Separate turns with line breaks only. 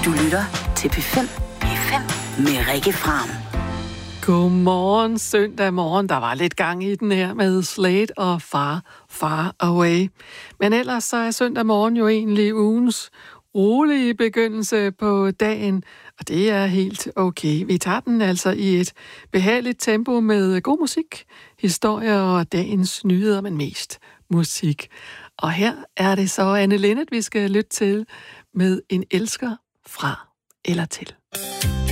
Du lytter til P5. P5 med Rikke Fram.
Godmorgen, søndag morgen. Der var lidt gang i den her med Slade og Far Away. Men ellers så er søndag morgen jo egentlig ugens rolige begyndelse på dagen, og det er helt okay. Vi tager den altså i et behageligt tempo med god musik, historier og dagens nyheder, men mest musik. Og her er det så Anne Linnet, vi skal lytte til med En elsker fra eller til.